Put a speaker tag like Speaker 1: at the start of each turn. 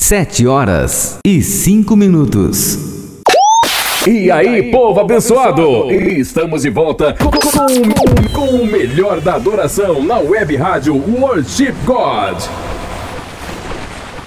Speaker 1: 7h05.
Speaker 2: E aí, povo abençoado! Estamos de volta com o melhor da adoração na web rádio Worship God.